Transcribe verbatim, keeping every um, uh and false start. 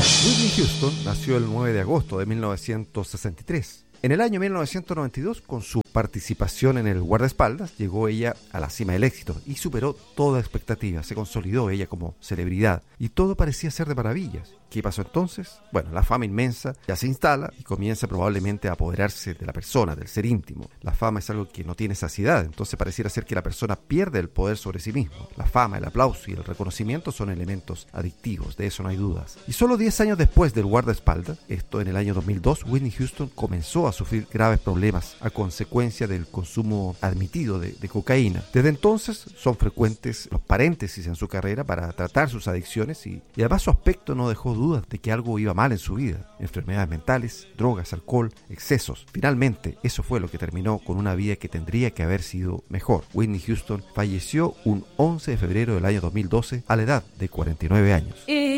Whitney Houston nació el nueve de agosto de mil novecientos sesenta y tres. En el año mil novecientos noventa y dos, con su participación en el guardaespaldas, llegó ella a la cima del éxito y superó toda expectativa. Se consolidó ella como celebridad y todo parecía ser de maravillas. ¿Qué pasó entonces? Bueno, la fama inmensa ya se instala y comienza probablemente a apoderarse de la persona, del ser íntimo. La fama es algo que no tiene saciedad, entonces pareciera ser que la persona pierde el poder sobre sí mismo. La fama, el aplauso y el reconocimiento son elementos adictivos, de eso no hay dudas. Y solo diez años después del guardaespaldas, esto en el año dos mil dos, Whitney Houston comenzó a sufrir graves problemas a consecuencia del consumo admitido de, de cocaína. Desde entonces son frecuentes los paréntesis en su carrera para tratar sus adicciones y, y además su aspecto no dejó dudas de que algo iba mal en su vida. Enfermedades mentales, drogas, alcohol, excesos. Finalmente, eso fue lo que terminó con una vida que tendría que haber sido mejor. Whitney Houston falleció un once de febrero del año dos mil doce a la edad de cuarenta y nueve años.